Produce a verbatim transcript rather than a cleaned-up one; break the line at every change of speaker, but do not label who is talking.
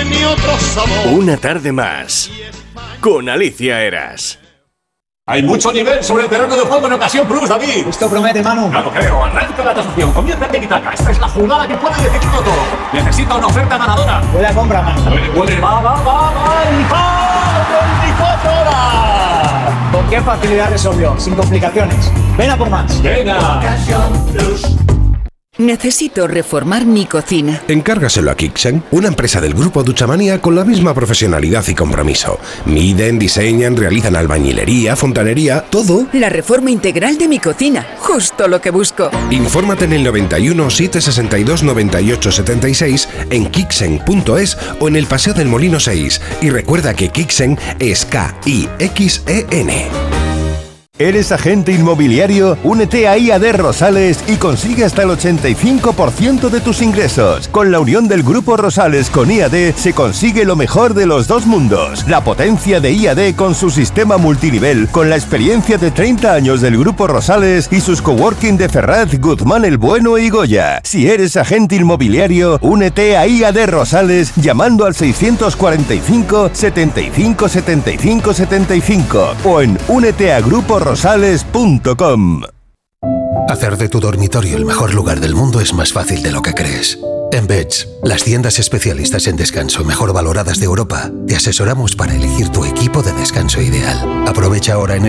ni otro sabor.
Una tarde más con Alicia Eras.
Hay mucho nivel sobre el terreno de juego en ocasión plus, David.
Esto promete, Manu.
Ya lo creo. Arranca la tasación. Comienza el tiki-taka. Esta es la jugada que puede decidirlo todo. Necesita una oferta ganadora.
Buena compra, Manu.
Puede, puede. Va, va, va, va. Y va. veinticuatro horas.
¿Con qué facilidad resolvió? Sin complicaciones. Ven a por más.
Venga.
Ocasión plus.
Necesito reformar mi cocina.
Encárgaselo a Kixen, una empresa del grupo Duchamania con la misma profesionalidad y compromiso. Miden, diseñan, realizan albañilería, fontanería, todo.
La reforma integral de mi cocina. Justo lo que busco.
Infórmate en el noventa y uno, setecientos sesenta y dos, noventa y ocho setenta y seis, en kixen punto es o en el Paseo del Molino seis. Y recuerda que Kixen es K I X E N.
¿Eres agente inmobiliario? Únete a I A D Rosales y consigue hasta el ochenta y cinco por ciento de tus ingresos. Con la unión del Grupo Rosales con I A D se consigue lo mejor de los dos mundos. La potencia de I A D con su sistema multinivel, con la experiencia de treinta años del Grupo Rosales y sus coworking de Ferraz, Guzmán el Bueno y Goya. Si eres agente inmobiliario, únete a I A D Rosales llamando al seiscientos cuarenta y cinco, setenta y cinco, setenta y cinco, setenta y cinco o en únete a grupo rosales punto com.
Hacer de tu dormitorio el mejor lugar del mundo es más fácil de lo que crees. En Beds, las tiendas especialistas en descanso mejor valoradas de Europa, te asesoramos para elegir tu equipo de descanso ideal. Aprovecha ahora en